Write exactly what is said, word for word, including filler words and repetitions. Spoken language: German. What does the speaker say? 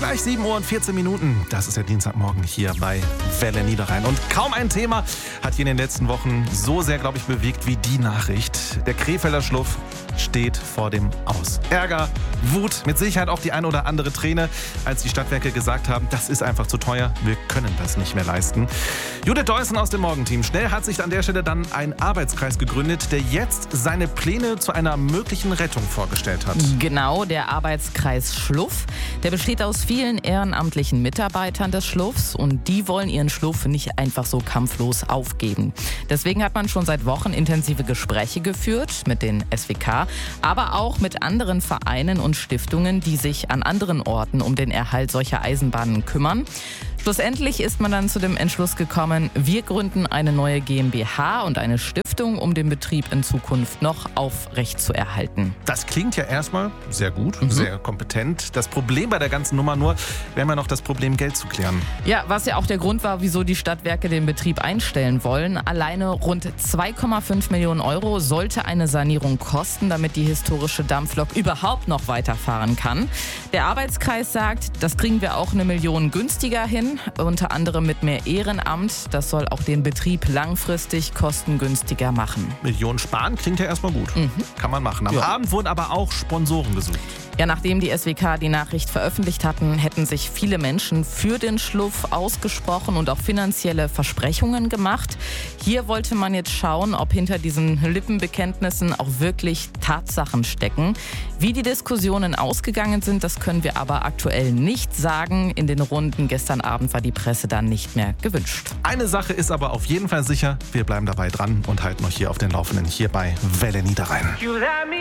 gleich sieben Uhr und vierzehn Minuten. Das ist der Dienstagmorgen hier bei Welle Niederrhein. Und kaum ein Thema hat hier in den letzten Wochen so sehr, glaube ich, bewegt wie die Nachricht. Der Krefelder Schluff steht vor dem Aus. Ärger, Wut, mit Sicherheit auch die ein oder andere Träne, als die Stadtwerke gesagt haben, das ist einfach zu teuer, wir können das nicht mehr leisten. Judith Deussen aus dem Morgenteam. Schnell hat sich an der Stelle dann ein Arbeitskreis gegründet, der jetzt seine Pläne zu einer möglichen Rettung vorgestellt hat. Genau, der Arbeitskreis Schluff. Der besteht aus vielen ehrenamtlichen Mitarbeitern des Schluffs und die wollen ihren Schluff nicht einfach so kampflos aufgeben. Deswegen hat man schon seit Wochen intensive Gespräche geführt mit den S W K, aber auch mit anderen Vereinen und Stiftungen, die sich an anderen Orten um den Erhalt solcher Eisenbahnen kümmern. Schlussendlich ist man dann zu dem Entschluss gekommen, wir gründen eine neue GmbH und eine Stiftung, um den Betrieb in Zukunft noch aufrecht zu erhalten. Das klingt ja erstmal sehr gut, Mhm. sehr kompetent. Das Problem bei der ganzen Nummer nur, wäre immer noch das Problem, Geld zu klären. Ja, was ja auch der Grund war, wieso die Stadtwerke den Betrieb einstellen wollen. Alleine rund zwei Komma fünf Millionen Euro sollte eine Sanierung kosten, damit die historische Dampflok überhaupt noch weiterfahren kann. Der Arbeitskreis sagt, das kriegen wir auch eine Million günstiger hin. Unter anderem mit mehr Ehrenamt. Das soll auch den Betrieb langfristig kostengünstiger machen. Millionen sparen klingt ja erstmal gut. Mhm. Kann man machen. Am Ja. Abend wurden aber auch Sponsoren gesucht. Ja, nachdem die S W K die Nachricht veröffentlicht hatten, hätten sich viele Menschen für den Schluff ausgesprochen und auch finanzielle Versprechungen gemacht. Hier wollte man jetzt schauen, ob hinter diesen Lippenbekenntnissen auch wirklich Tatsachen stecken. Wie die Diskussionen ausgegangen sind, das können wir aber aktuell nicht sagen. In den Runden gestern Abend war die Presse dann nicht mehr gewünscht. Eine Sache ist aber auf jeden Fall sicher, wir bleiben dabei dran und halten euch hier auf den Laufenden hier bei Welle Niederrhein.